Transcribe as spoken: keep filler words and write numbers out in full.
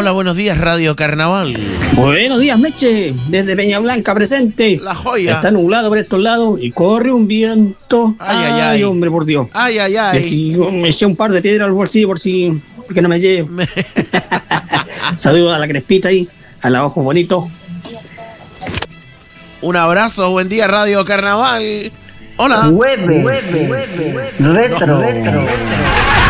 Hola, buenos días, Radio Carnaval. Buenos días, Meche, desde Peña Blanca presente. La joya. Está nublado por estos lados y corre un viento. Ay, ay, ay. Hombre, por Dios. Ay, ay, ay. Me, si, me eché un par de piedras al bolsillo por si, porque no me lleve. Me... Saludos a la Crespita ahí, a la Ojos Bonitos. Un abrazo, buen día, Radio Carnaval. Hola. Jueves, Jueves. Retro. Retro. Retro.